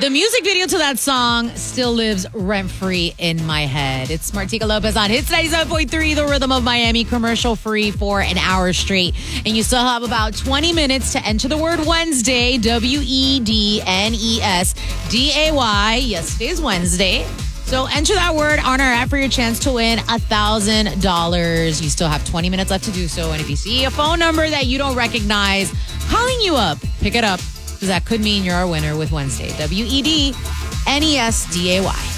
The music video to that song still lives rent-free in my head. It's Martika Lopez on Hits 97.3, the rhythm of Miami, commercial-free for an hour straight. And you still have about 20 minutes to enter the word Wednesday, WEDNESDAY. Yes, it is Wednesday. So enter that word on our app for your chance to win $1,000. You still have 20 minutes left to do so. And if you see a phone number that you don't recognize calling you up, pick it up, because that could mean you're our winner with Wednesday. WEDNESDAY.